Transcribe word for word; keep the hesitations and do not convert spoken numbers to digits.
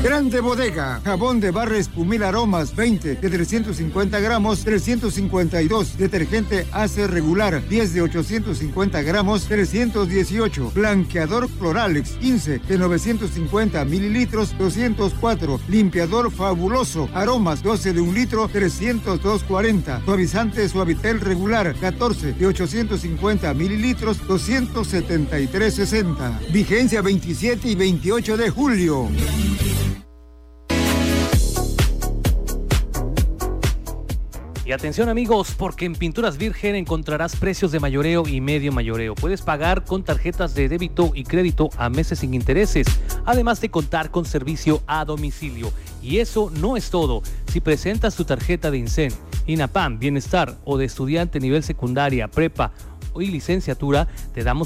Grande Bodega, jabón de barra Espumil Aromas veinte de trescientos cincuenta gramos, trescientos cincuenta y dos. Detergente A C regular diez de ochocientos cincuenta gramos, trescientos dieciocho. Blanqueador Cloralex quince de novecientos cincuenta mililitros, doscientos cuatro. Limpiador Fabuloso Aromas doce de un litro, trescientos dos cuarenta. Suavizante Suavitel regular catorce de ochocientos cincuenta mililitros, doscientos setenta y tres sesenta. Vigencia veintisiete y veintiocho de julio. Y atención amigos, porque en Pinturas Virgen encontrarás precios de mayoreo y medio mayoreo. Puedes pagar con tarjetas de débito y crédito a meses sin intereses, además de contar con servicio a domicilio. Y eso no es todo. Si presentas tu tarjeta de INSEN, INAPAM, Bienestar o de estudiante nivel secundaria, prepa y licenciatura, te damos